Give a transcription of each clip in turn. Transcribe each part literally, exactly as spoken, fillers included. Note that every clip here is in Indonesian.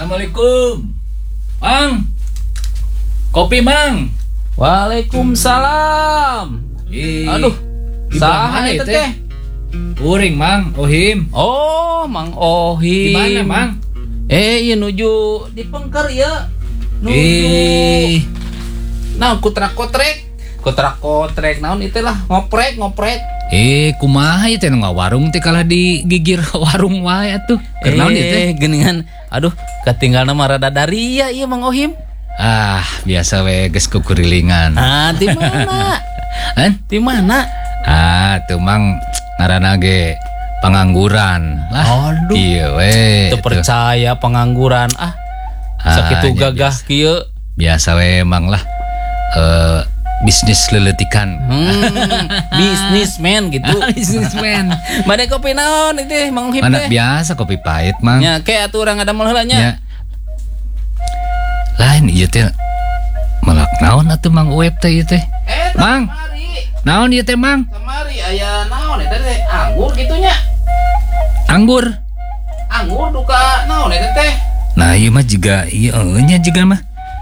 Assalamualaikum. Mang. Kopi, Mang. Waalaikumsalam. Ih, Aduh, saha itu eta teh? Uring, Mang, Ohim. Oh, Mang Ohim. Di mana, Mang? Eh, ieu nuju di Pengker ya. Nuju. Eh, Nah, kutrak-kotrek. Kutrak-kotrek naon itu lah, ngoprek, ngoprek. eh kumaha ieu teh nu warung teh kalah digigir warung wae atuh. Keur naon ieu teh? Eh, geningan. Aduh, ketinggalna mah rada daria ieu Mang Ohim. Ah, biasa we geus kukurilingan. Ah, di mana? Han? Di mana? Ah, tuh Mang ngaranna ge pengangguran. Lah, Aduh. ieu we. Teu percaya pengangguran ah. Sakitu nya gagah biasa. kieu. Biasa we Mang lah. Eh bisnis leletikan. Hmm, bisnismen gitu. Bisnismen. Bade kopi naon itu Mang Ohim Mana teh? biasa kopi pahit, Mang. Nya ke atuh urang ada heula nya. Ya. Lain ieu teh melak naon atuh Mang Uep teh ieu teh? Eh, Mang. kamari, Naon ieu teh, Mang? kamari aya naon eta teh? Anggur gitu nya. Anggur. Anggur duka naon eta teh? Nah, ieu mah juga ieu eueuh nya juga mah.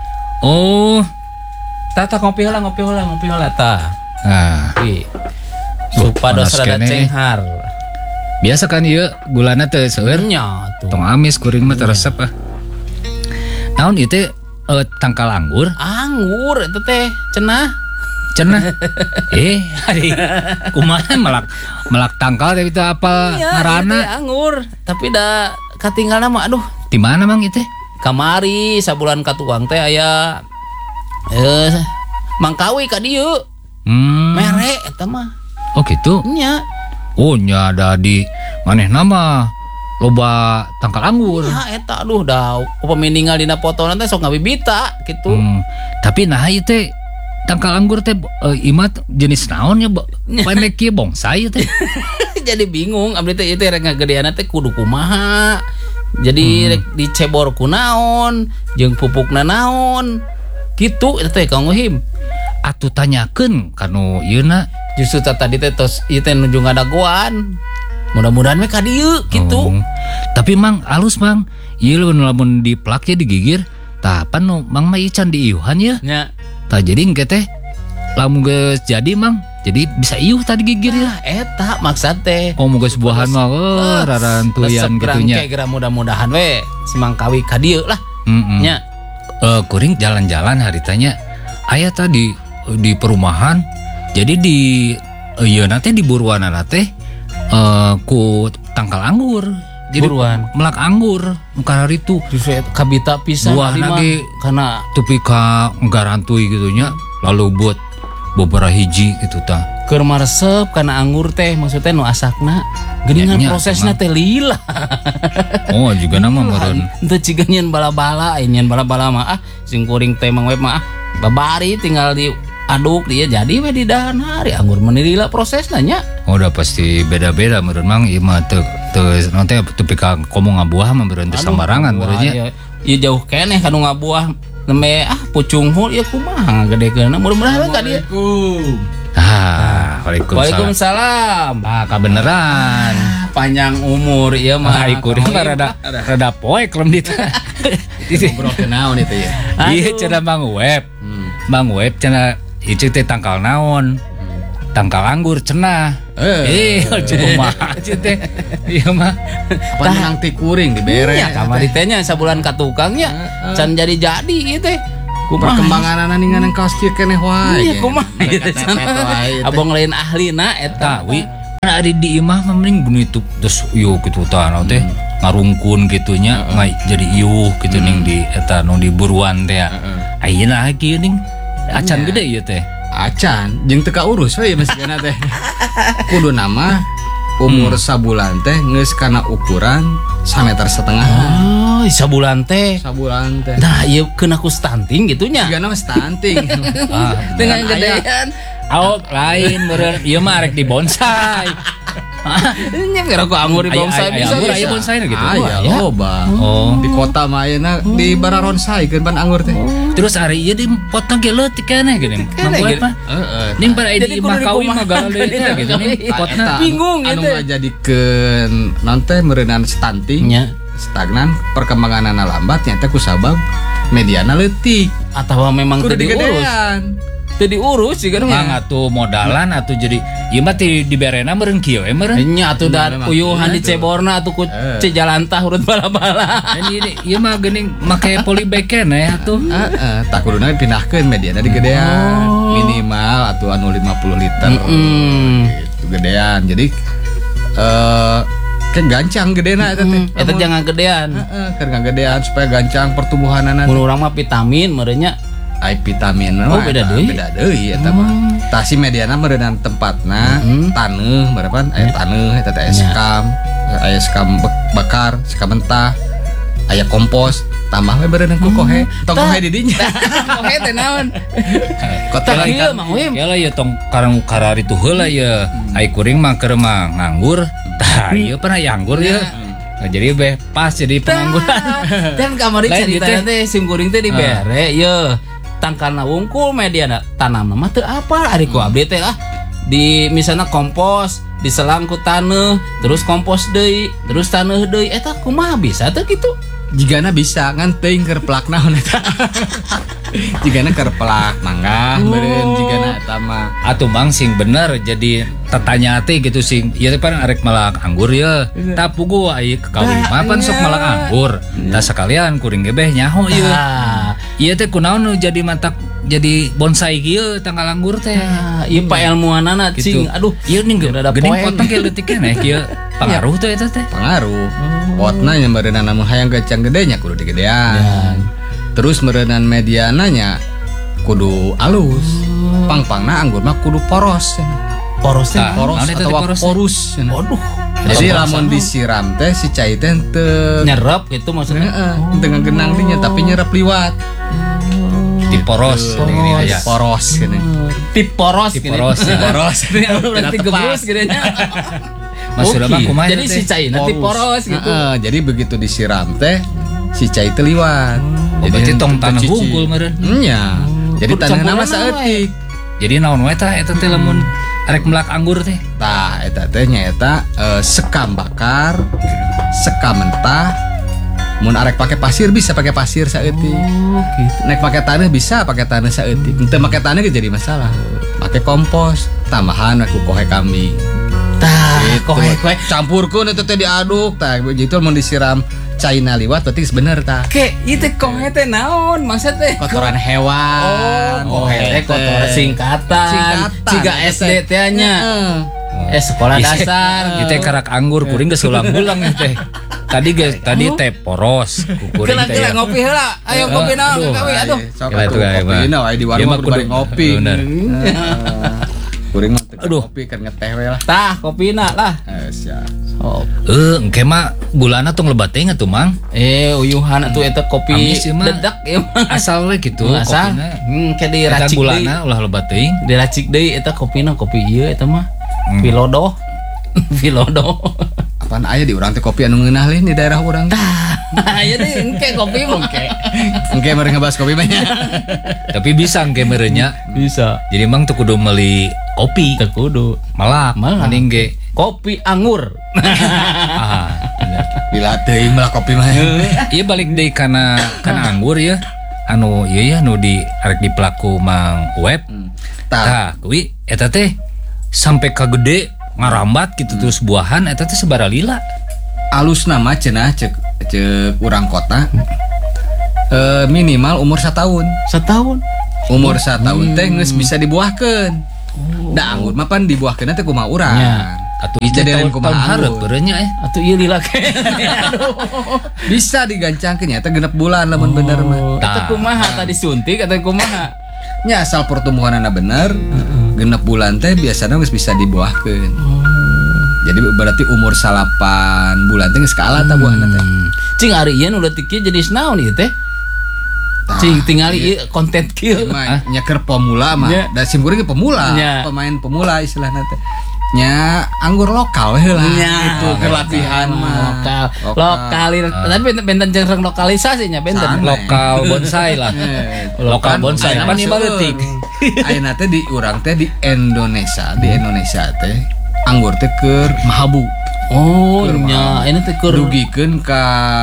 Oh, Tata ngopi heula, ngopi heula, ngopi heula tah. nah, Ih. Supados panas rada kene. cenghar. biasa kan ieu gulana teh seueur. Nya tuh. Tong amis kuring mah teu resep ah. Naon ieu teh eh, tangkal anggur? Anggur eta teh cenah. Cenah. eh, hari kumaha melak melak tangkal tapi teu apal Iya, ngaranna. ieu teh anggur, tapi da katinggalna mah aduh. Di mana Mang ieu teh? Kamari sabulan ka tukang teh aya eh mangkawi ka dieu. Hmm. Mere eta mah. Oh gitu. Nya. Oh nya ada di manehna mah loba tangkal anggur. Ya eta aduh da upami ninggal dina fotona teh sok ngabibita gitu. Hmm. Tapi nah ieu teh tangkal anggur teh uh, imat jenis naon ya Bo? Pendek kieu bonsai teh. Jadi bingung abdi teh ieu teh rek ngagedeana teh kudu kumaha. Jadi Hmm. rek dicebor ku naon, jeung pupukna naon. Gitu eta teh Kang Ohim. Atuh tanyakeun kanu ieuna. Justru tadi teh tos ieu teh nuju ngadagoan. Mudah-mudahan we ka dieu gitu. Oh. Tapi Mang alus Mang. Ieu lamun di plak ya digigir, tah pan nu Mang mah ieu can diiuhan ya. Nya. Tah jadi engke teh lamun geus jadi Mang, jadi bisa iuh tadi gigir ya. Nah, eta maksud teh. Oh moga sebuahan mah oh, rarantuyan gitunya. Resep gerang mudah-mudahan we si Mangkawi ka dieu lah. Heeh. Nya. Eh, kuring jalan-jalan haritanya aya tadi di perumahan. Jadi di ieu na teh di buruan teh eh ku tangkal anggur. Jadi Buruan. melak anggur muka hari itu Justru eta kabita pisan buah ari mah. lagi Kana tupi ka ngarantui gitunya lalu buat beberapa hiji gitu tah. keur maresep kana anggur teh maksudnya nu asakna geuningan Ya, nya, prosesna emang. teh lila. Oh juga nama meureun. Teu ciga nyeun bala-bala, eh, nyeun bala-bala mah ah sing kuring teh Mang Web mah ah babari tinggal di aduk dia jadi we di dahan hari anggur menilila prosesna nya. Oh, udah pasti beda-beda meureun Mang ieu mah teu teu nanti tupi ka komo ngabuah mah meureun teu Aduh, sambarangan ngabuah meureun nya. ieu. Ieu jauh keneh kanu ngabuah nembe ah pucung hul ieu kumaha ngagedekeunna mudah-mudahan ka dia. Ah, waalaikumsalam. Waalaikumsalam. Ah, kabeneran. Ah, panjang umur ieu mah. Ah, kuring mah rada rada poek lem ditu. Ngobrol ke naon itu ya. Iya cenah Mang Web. Mang Web cenah ieu teh tangkal naon? Tangkal anggur cenah. Eh, cuma aja teh. Iya mah. Apa menang ti kuring dibere. Iya, kamari teh nya sabulan ka tukangnya can jadi-jadi ieu teh. Kumaha? Perkembangan anak ningan kaos kieu keneh wae. Iya, kumaha ieu teh cenah. Abang lain ahlina eta. Tawi. Karena ada di imah mah mending gini tuh terus ieu gitu tah naon teh ngarungkun gitunya ngai jadi iuh gitu ning di eta nu di buruan teh. Ayeuna lagi ning acan gede ieu teh. Acan jeung teu kaurus we mesigana teh. Kudu nama umur sabulan teh geus kana ukuran sameter setengah. Oh, sabulan teh. Sabulan teh. Nah, ieu keun aku stunting gitunya. Sigana mah stunting. Ah, Dengan gedean. oh lain meureun ieu mah arek di bonsai. Nya kira ku anggur di Aya- bonsai aya- bisa. anggur bisa. aya bonsai gitu. Aya ya? loba. Oh. Di kota mah ayeuna di bararonsai keun ban anggur teh. Terus hari ieu di potong ge leutik keneh geuning. Mang Web mah. Heeh. Ning pada Jadi di imah kudu kawin mah dikumaha. galaleun teh gitu ning potna. Eta Bingung anu gitu. ngajadikeun naon teh meureunan stunting. Nya. stagnan perkembangan anak lambat nyata kusabab mediana leutik Atau memang kudu teu diurus. digedean. Teu diurus sih kan. Mang atuh modalan atuh jadi ieu mah ti diberena meureun kieu we meureun. Nya atuh da Memang. uyuhan di Iya, tuh. ceborna atuh ku Eh. cejalantah urut bala-bala. Dan ieu ieu mah geuning make polybag ya atuh. Heeh, tak kuduna pindahkeun mediana digedean. Minimal atuh anu lima puluh liter. Hmm. Gitu gedean. Jadi eh kayak gancang gedena eta teh. Eta jangan gedean. Heeh, keur ngagedean supaya gancang pertumbuhanana. Mun urang mah vitamin merenya Ai vitamin Oh, beda deui? beda deui eta mah. Tah si mediana meureunana tempatna taneuh barapan aya taneuh eta teh aya sekam, aya sekam bek- bakar, sekam mentah, aya kompos, tambah we meureunana ku kohe. Tong kohe di dinya. kohe teh naon? Kotoran Ieu ikan. Mang Wim. Ya lah ya tong karang karari tuh heula ya. Ai kuring mah keur mah nganggur. Tah ieu pernah ya nganggur ya. Nah, jadi be pas jadi pengangguran. Dan kamari Lain cerita gitu. teh sim kuring teh dibere ye. Tangkalna wungkul mediana tanamna mah teu apa ari ku abdi teh ah. Di misalnya kompos, diselang ku taneuh, terus kompos deui, terus taneuh deui eta kumaha bisa teh kitu? Jigana bisa ngan teuing keur pelak naon eta. Jigana keur pelak mangga meureun jigana eta mah. Atuh mang sing bener jadi tetanya teh gitu sing ieu teh pan arek malak anggur ya. Tah pugu ai kekawin mah pan sok malak anggur. Tah sekalian kuring ge beh nyaho ieu. Ah, Ieu teh kunaon nu jadi mantak jadi bonsai kieu tanggal anggur teh. ah, ieu paelmuanana Gitu. cing. Aduh, Ieu ning rada geuning poeng. potong ke leutik keneh kieu pengaruh teh eta teh. Pengaruh. Potna nya meureunana namun hayang gancang gedenya kudu digedean. Terus meureunana mediananya kudu alus. Pang-pangna anggur mah kudu poros. poros teh. Tah, Poros naon eta teh atau poros? porus. Waduh. Jadi lamun disiram teh si cai teh teu nyerap gitu maksudnya. heeh, teu genang dinya tapi nyerap liwat. Di poros gini aya. Poros gini. Tip poros Di gini. poros. Poros. Berarti gebrus gedenya. Maksudna mah kumaha Jadi teh? si cai nanti poros gitu. Heeh, jadi begitu disiram teh si cai teh liwat. Oh, berarti tong henteu tanah cici. hungkul meureun. Nya. Jadi Kudu tanah nama campuran saeutik. Jadi naon we tah eta teh lamun arek melak anggur teh? Tah eta teh nyaeta eh, sekam bakar, sekam mentah. Mun arek pakai pasir bisa pakai pasir saeutik. Oh, gitu. Nek pakai tanah bisa pakai tanah saeutik. Henteu pakai tanah ge jadi masalah. Pakai kompos, tambahan aku kohe kambing. Tah, Gitu. kohe kohe. Campurkeun eta teh diaduk tah begitu mun disiram caina liwat berarti bener tah. Ke itu kohe teh naon maksud teh? Kotoran hewan. Oh, kohe teh kotoran singkatan. Singkatan. Ciga S D teh nya. Heeh. Eh sekolah dasar. Ieu teh karak anggur kuring geus ulang-ulang teh. Tadi ge tadi teh poros ku kuring Kela teh. kela ya. ngopi heula. Ayo ngopi naon Aduh, kawi aduh. Sok Gila itu atuh kayak kopi mah. na wae di Ieu warung mah kudu kudu bari ngopi. bener. Kuring mah teu Aduh. ngopi kan ngeteh we lah. Tah, kopina lah. Eh siap. Oh. Eh, engke mah bulana tong lebat teh atuh mang. Eh, uyuhan atuh eta kopi Amis ieu mah. dedak ieu mah. Asal we kitu Asal, kopina. hmm, ke Eta diracik deui. bulana ulah lebat teuing. Diracik deui eta kopina kopi ieu eta mah. Hmm. Pilodo. Pilodo. Apaan aya di urang teh kopi anu ngeunah lih di daerah urang. Aya deui engke kopi mah engke. Engke meureun ngebahas kopi mah nya. Tapi bisa engke meureun nya. Bisa. Jadi mang teu kudu meuli kopi. Teu kudu. Malak, Malak. mending ge. Kopi anggur. Ah, bener. Bila teuing malah kopi mah. Iya balik deui kana kana anggur ya. Anu ieu ya anu di arek di pelaku mang web. Tah, Tah, kuwi eta teh sampai ka gede ngarambat gitu terus buahan eta teh sabaraha lila. alus nama cenah cek cek urang kota. Eh minimal umur setahun. Setahun. Umur setahun teh geus bisa dibuahkeun. Da anggur mah pan dibuahkeun teh kumaha urang. Nya. Atuh Jadi jadi lain tahun kumaha tahun hareup anggur. beureunya eh. Atuh ieu lila ke. Aduh. Bisa digancangkeun nya teh genep bulan lamun bener mah. Eta kumaha tadi suntik atau kumaha? Nya asal pertumbuhanana bener, genep bulan teh biasana geus bisa dibuahkeun. Jadi berarti umur salapan bulan teh geus kaala tah buahna teh. Hmm. Cing ari ieu nu leutik ieu jadi naon ieu teh? Tah, Cing tingali ieu konten kieu. mah nya keur pemula mah. Nya. Da sim kuring ge pemula, Nya. pemain pemula istilahna teh. Nya anggur lokal we lah. Nya. Itu keur latihan mah. Lokal. Lokal. Tapi benten benten jeung lokalisasinya benten. Sana. Lokal bonsai lah. Eh, Lokal kan bonsai ayeuna pan mah ieu seueur. leutik. Ayeuna teh di urang teh di Indonesia, di Indonesia teh anggur teh keur mahabu. Oh Keur nya ini teh keur rugikeun ka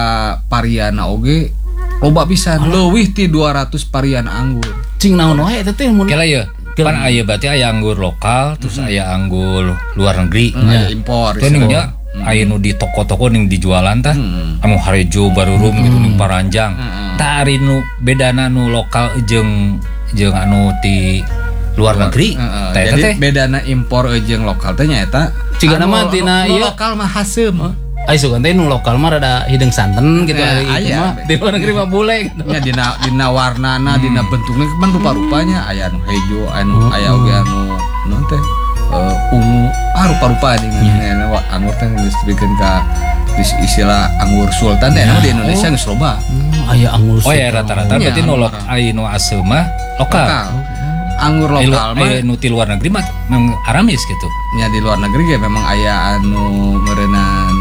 pariana oge loba pisan leuwih ti dua ratus parian anggur. cing naon wae eta teh mun Kela ya. Pan aya berarti aya anggur lokal terus aya anggur luar negeri. Aya impor. Teu ning nya aya nu di toko-toko ning dijualan tah. Anu harejo barurum gitu ning paranjang. Tah ari nu bedana nu lokal jeung jeung anu di luar negeri. Heeh. Tah eta Jadi teh bedana impor jeung lokal teh nyaeta Cigana anu mah tina lo- ieu. lokal mah haseum. Ai sugan teh nu lokal mah rada hidung santen gitu Ya, ari itu aya. mah di luar negeri mah bule gitu. Ya dina dina warnana, dina bentuknya kan rupa-rupanya aya anu hejo, anu aya oge anu naon teh eh, ungu, ah rupa-rupa di mana anggur teh geus dibikeun ka dis- istilah anggur sultan teh anu di Indonesia geus loba. Hmm, aya anggur oh ya sultan. rata-rata Iya, berarti nu anu lok aya nu aseuh mah lokal. Lokal. Anggur Eh, lu- lokal mah eh, nu ti luar negeri mah memang aramis gitu. nya di luar negeri ge memang aya anu meureunnan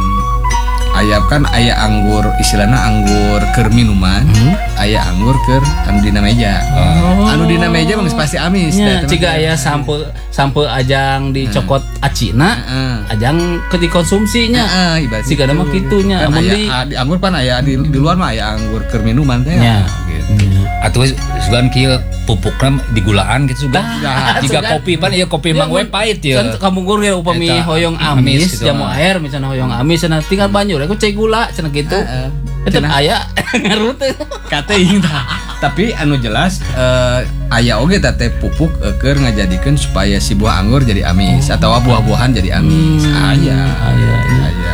aya kan aya anggur istilahna anggur keur minuman, aya anggur keur anu dina meja. Anu dina meja mah geus pasti amis. Nya, Tah, ciga teman. aya sampe sampe ajang dicokot acina, Heeh. ajang ke dikonsumsinya. Heeh, ibarat Siga itu. mah kitunya, Kan amun aya- di- ah, di anggur pan aya di, di luar mah aya anggur keur minuman teh. Nya. Gitu. Atuh sugan kieu pupukna digulaan gitu sugan. Dah, Jika sugan. kopi pan ieu kopi mang we pahit ya. Kan kamu gur ya upami Eta, hoyong amis amis, gitu, jamu ah. air misalnya hoyong amis cenah tinggal banjur aku cek gula cenah gitu. Heeh. Itu Cenah. aya ngarut teh. Kateing tah. Tapi anu jelas eh, aya oge teh teh pupuk eh, keur ngajadikeun supaya si buah anggur jadi amis atau buah-buahan jadi amis. Aya. aya, Aya.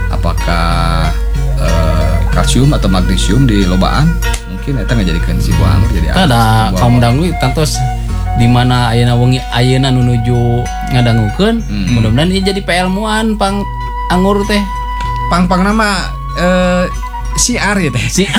Apakah eh, kalsium atau magnesium di lobaan mungkin eta ngajadikeun si buah anggur jadi amis. Ada Buah- kaum dangui tantos di mana ayeuna wengi ayeuna nu nuju ngadangukeun, Hmm. mudah-mudahan ieu jadi peilmuan pang anggur teh. pang-pang nama eh, siar ya teh. Si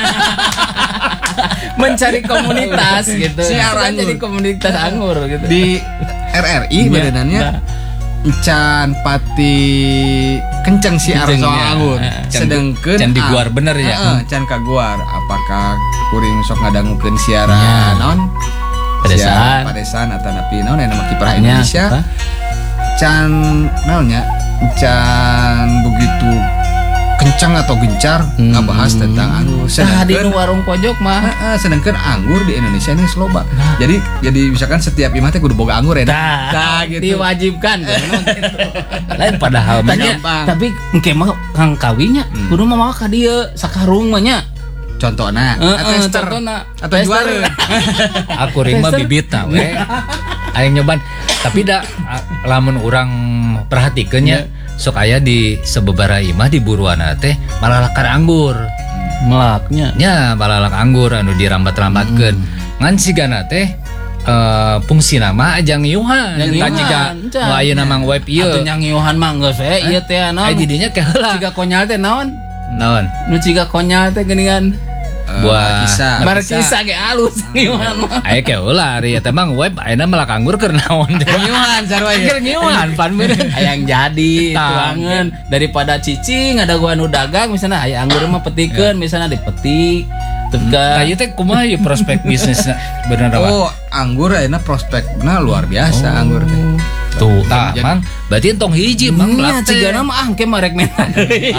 mencari komunitas gitu. Siar Suka anggur. jadi komunitas anggur gitu. Di R R I Iya, badanannya nah. can pati kenceng siar Kenceng, soal ya. anggur. Eh, can- Sedengkeun can diguar ah, bener ya. heeh, can kaguar. Apakah kuring sok ngadangukeun siaran Ya. naon? Pedesaan. Siaran padesan atau napi naon ya nama kiprah Nya, Indonesia. apa? Can naonnya? Can begitu kencang atau gencar Hmm. ngabahas tentang anggur. Nah, di Sedangkeun nu warung pojok mah. Heeh, sedangkan anggur di Indonesia ini loba. Jadi jadi misalkan setiap imah teh kudu boga anggur ya. Nah, Nah, gitu. diwajibkan gitu. Lain padahal mah Tanya, gampang. tapi engke mah kang kawinya kudu mah mawa ka dieu sakarung mah nya. Contohna, Heeh, tester contohna. atau Tester. juara. aku ring mah bibitna we. Aya nyoban tapi da a- lamun urang perhatikeunnya sok aya di sababaraha imah di buruana teh malalakar anggur. Melaknya. Nya malalak anggur anu dirambat-rambatkeun. Ngan sigana teh eh fungsina mah ajang ngiuhan. Yang Tah jiga ngiuhan, nu ayeuna mang web Atuh ieu. nyangiuhan mah geus we ieu teh Aya naon. didinya keheula. Ciga konyal teh naon? Naon? Nu ciga konyal teh geuningan Buah kisah. markisa ge alus ngiuhan mah. Aya keheula ari eta mah web ayeuna melak anggur keur naon teh. Nyuhan sarua ya. Keur ngiuhan pan bener. Hayang jadi Tang. tuangan daripada cicing ada gua nu dagang misalnya aya anggur mah petikeun misalnya dipetik terus Nah, ka ieu teh kumaha ieu prospek bisnisna bener apa? Oh, anggur ayeuna prospekna luar biasa anggur teh. Tuh, tah mang berarti entong hiji mang Nya melak teh. cigana mah ah engke marek mena.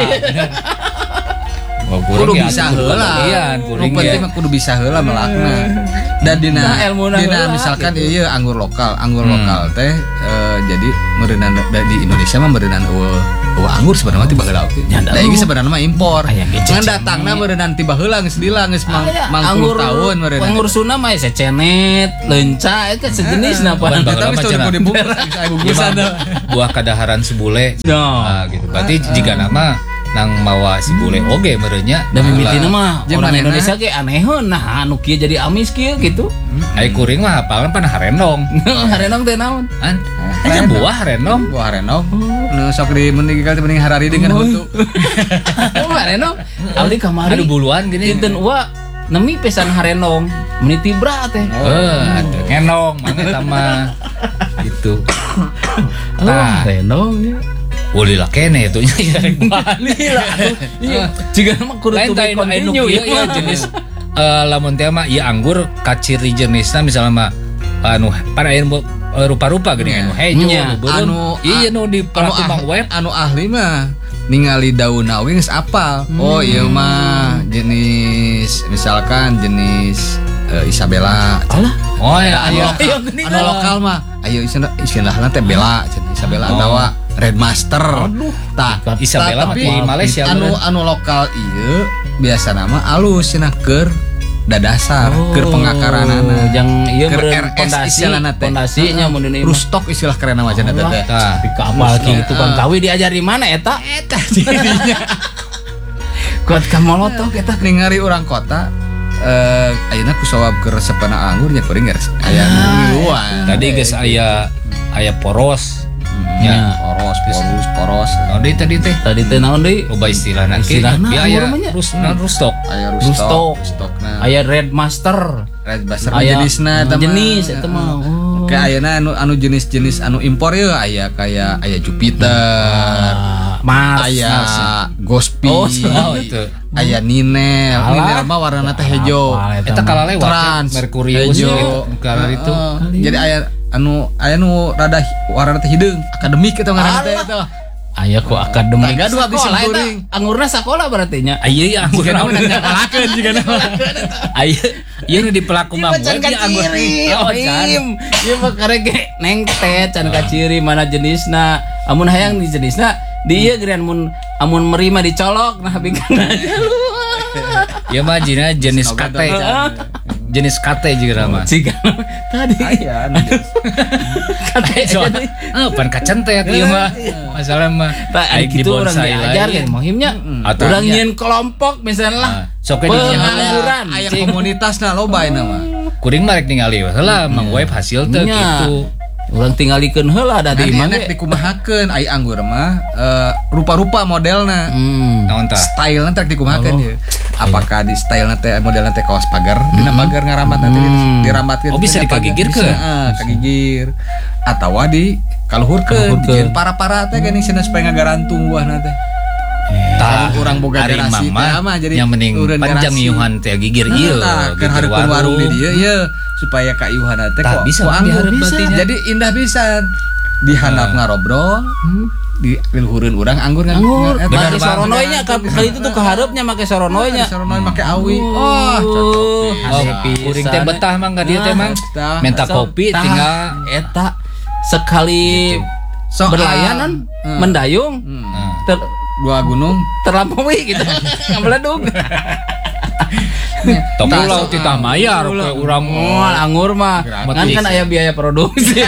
Oh, Kudu kurang bisa ya, heula. Iya, Nu kuring penting ya. mah kudu bisa heula melakna. Dan dina Nah, ilmuna dina heula, misalkan gitu. ieu anggur lokal, anggur Hmm. lokal teh eh, jadi meureunan di Indonesia mah meureunan eueuh eueuh anggur sebenarnya tiba heula oge. Nya, Da da, ieu uh. sebenarnya mah impor. Aya ge Ngan ceceme. datangna meureunan tiba heula geus lila geus mang Aya, mang anggur puluh tahun meureunan. anggur Sunda mah secenet, lenca eta sejenis na Bukan pan. bakal Tapi macam sudah apa? kudu dibungkus saya bungkusan tuh. Buah kadaharan sebule. No. Nah, gitu. Berarti jika nama nang mawa si bule oge merenya. Da mimitina mah Jeung orang manehna? Indonesia ge aneheun nah anu kieu jadi amis kieu gitu. Ai kuring mah hapalan pan harendong. Harenong teh naon? Kan? Aja buah harendong. Buah renov. Nu sok di mending kali mending harari dengan hutu. Oh, harenong. Abdi kamari. Aduh buluan gini. Dinten ua nemi pesan harenong meniti bra teh. Eh, atuh ngenong mangga eta mah. Gitu. Oh, Tah, harenong ya. boleh lah kene itu nya bali lah. Iya, jiga mah kudu Lain to be tah anu continue ieu ya jenis eh lamun teh mah ieu anggur kaciri jenisna misalnya mah anu pan aya nu eh, rupa-rupa gini anu hejo Nya, anu beureum. anu Iya nu di anu, pelaku ah- mang web. anu ahli mah ningali daunna oge geus apal. Oh iya mah jenis misalkan jenis eh, Isabella. Alah. Oh ya Anu, aya. lokal, anu lokal mah ayo istilah istilahna teh Bella cenah Isabella atawa Red Master. Tah Isabella tapi mah di Malaysia. anu bener. anu lokal ieu biasa nama alus cenah keur dadasar keur pengakaranana. Yang ieu Keur meureun R S pondasi, istilahna teh. pondasinya mun dieu mah. Rustok istilah keren nama cenah teh. Tah. Tapi kapal gitu kan kawi diajar di mana eta? Eta dirinya. Kuat ka molotok eta. Ningali orang kota eh ayeuna kusawab ke resepna anggur nya kuring geus aya luan. Tadi geus aya aya poros. Ya. Ya. Poros, poros, poros. Oh deui tadi teh. Tadi teh naon deui? Loba istilah nanti. Istilahna Ya anggur aya mah nya. rus non rustok. Aya Rustok. rustok, rustokna. Aya Red Master. Red Master Aya jenisna eta mah. jenis eta mah. Oh. Kayak ayeuna anu anu jenis-jenis anu impor ye aya kayak aya Jupiter. Ah, Mars. Aya Gospi. Oh, Oh itu. Aya Ninel. Alah. Ninel mah warnana teh hejo. Apal Eta mah. kala lewat Trans, Merkurius hejo. gitu. Kala itu. Heeh. Jadi aya anu aya nu rada warna teh hideung, akademik eta ngaranna teh eta. Aya ku akademik. Tangga dua bisa Sakola eta. kuring. Angurna sakola berarti nya. Aya ya anggur Jika naon. nama nyakalakeun jika nama. Aya ieu nu di pelaku mang Can web ya anggur. kaciri, Oh, can. Im. Ieu mah karege neng teh can kaciri mana jenisna. Amun hayang di jenisna di ieu geurian mun amun merima dicolok nah bingkang aja lu. Ya mah jina jenis Semoga kate. dong. Jenis kate juga mah. Ciga tadi Aya anu. kate Soalnya, ah, pan kacentet ieu mah. Masalah mah. tak Aing gitu orang dibonsai diajar lain. kan mohimnya. Atuh, Urang iya. nyeun kelompok misalnya lah. Ah, sok we di Pengangguran. Aya cing. komunitasna loba ayeuna mah. kuring marek ningali we heula mang web hasil teh Nya. gitu. Urang tinggalikeun heula da di Nanti imah enak ge. dikumahakeun ai anggur mah eh, rupa-rupa modelna. Hmm. Naon tah? Stylenya teh dikumahakeun Oh. ya. Apakah di stylenya teh modelnya teh kaos pagar, dina pagar ngarambat nanti Hmm. dirambatkeun. Oh, bisa dina pagar. dikagigirkeun? Bisa, heeh, kagigir. Atawa di kaluhurkeun, Kaluhurkeun. dijieun para-para teh geuning cenah supaya ngagarantung buahna teh. Tah Urang boga ari garasi mah teh mah jadi yang mending urang panjang garasi. ieuhan teh gigir ieu. Nah, keur gigir hareupeun warung di dieu ye supaya ka ieuhanna teh Tah, kok bisa ku di anggur hareup bisa. berarti nya. Jadi indah pisan. Dihandap ngarobrol, di luhureun urang anggur ngan- Anggur, ngan- benar make banget. soronoynya ka kali itu tuh keharapnya make soronoynya. Saronoy make awi. Oh, cocok. Oh, kuring teh betah mang ka dieu teh mang. Betah. Minta kopi Tah, tinggal eta sekali Soal- berlayanan Hmm. mendayung Heeh. ter, Dua gunung. terlampaui gitu. Ngabeledug. Tong ulah titah mayar ke urang Oh, anggur mah kan kan aya biaya produksi.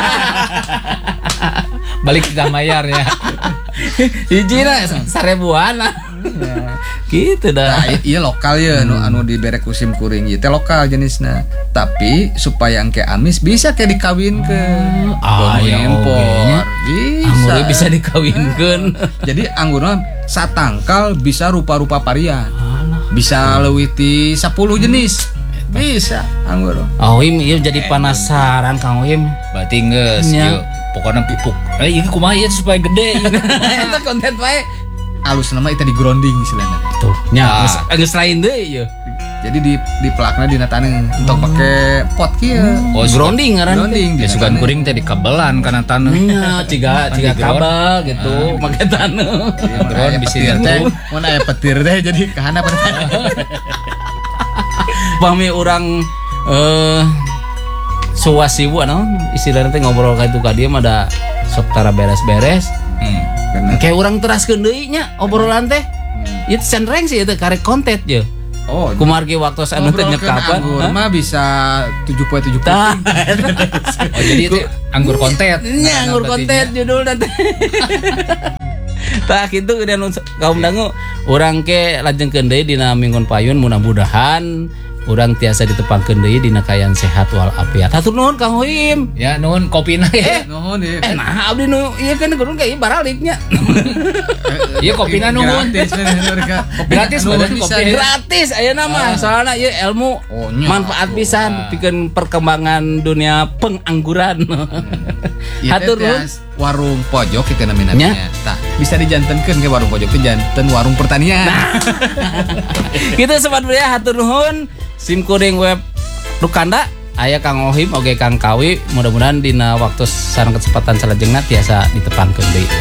balik titah mayar ya. Hijina sarebuan lah. Gitu dah. Nah, i- iya lokal ya anu anu dibere kusim kuring ieu teh lokal jenisna. Tapi supaya engke amis bisa ke dikawinkeun. Ah, Bono ya impor. ogenya. Bisa. Anggurnya bisa dikawinkeun. Jadi anggurna satangkal bisa rupa-rupa varian. Bisa leuwih ti sepuluh jenis. Bisa anggur. Oh, Im, ieu jadi penasaran Kang Im. Berarti geus Nya. ieu pokona pupuk. Eh ieu kumaha ieu supaya gede. Eta konten wae. Alus nama itu di grounding istilahnya. Tuh, nya Ah. geus geus lain deui ieu. Jadi di di pelakna dina taneuh untuk pakai pot kieu. Oh, Grounding ngaran teh. Grounding Ya dina sugan taneuh. kuring teh dikabelan kana taneuh. Nya ciga ciga Di ground. kabel gitu, make taneuh. Iya, mun Drone aya bisa petir teh, diatur. mun aya petir teh jadi kahana pada. Pami orang eh suwasibu anu istilahna teh ngobrol ka itu ka dieu mah da sok tara beres-beres. Hmm. Bener. Kayak urang teraskeun deui nya obrolan teh. Ieu cendereng sih itu karek konten je. Oh, Kumargi waktu anu teh ngobrolkeun nyekapan. anggur Hah? mah bisa tujuh puluh tujuh Tah. Oh jadi itu anggur kontet. Nya anggur konten judul nanti. Tah kitu kemudian kaum dangu urang ke lajengkeun deui dina minggon payun mudah-mudahan urang tiasa ditepangkeun deui dina kayan sehat walafiat. Hatur nuhun Kang Hoim. Ya nuhun kopina ya. Nuhun ya. Eh nah abdi nu ieu kan kudu kayak baraliknya. Iya kopina nuhun. Gratis mereka. Gratis Nuhun badan bisa kopi. ya. Gratis ayeuna mah soalna ieu ilmu Oh, nya. manfaat pisan pikeun perkembangan dunia pengangguran. Ieu Hatur teh nuhun. tias warung pojok kita namanya. Nya. Tah, bisa dijantenkeun ke warung pojok teh janten warung pertanian. Kita sempat beli hatur nuhun sim kuring web Rukanda aya Kang Ohim oge Kang Kawi mudah-mudahan dina waktu sareng kesempatan salajengna tiasa ditepangkeun deui